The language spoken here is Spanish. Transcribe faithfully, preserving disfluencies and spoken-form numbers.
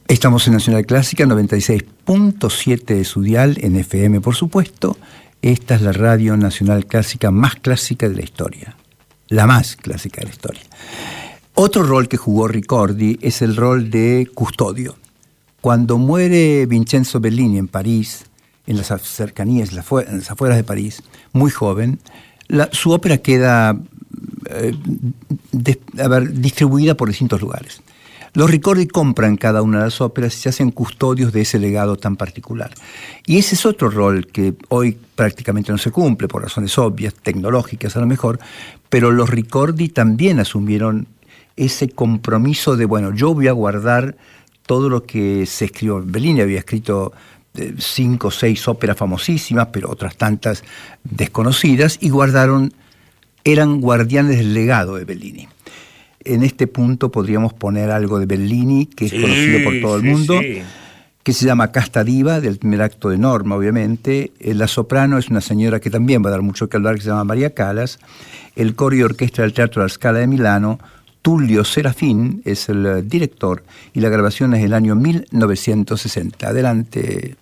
Estamos en Nacional Clásica, noventa y seis punto siete de su dial, en F M, por supuesto. Esta es la radio nacional clásica más clásica de la historia. La más clásica de la historia. Otro rol que jugó Ricordi es el rol de custodio. Cuando muere Vincenzo Bellini en París, en las cercanías, en las afueras de París, muy joven, la, su ópera queda eh, de, a ver, distribuida por distintos lugares. Los Ricordi compran cada una de las óperas y se hacen custodios de ese legado tan particular. Y ese es otro rol que hoy prácticamente no se cumple, por razones obvias, tecnológicas a lo mejor, pero los Ricordi también asumieron ese compromiso de, bueno, yo voy a guardar todo lo que se escribió. Bellini había escrito eh, cinco o seis óperas famosísimas, pero otras tantas desconocidas, y guardaron, eran guardianes del legado de Bellini. En este punto podríamos poner algo de Bellini, que es sí, conocido por todo el mundo, sí, sí. que se llama Casta Diva, del primer acto de Norma, obviamente. La soprano es una señora que también va a dar mucho que hablar, que se llama María Callas. El coro y orquesta del Teatro La Scala de Milano, Tullio Serafín es el director, y la grabación es del año mil novecientos sesenta. Adelante,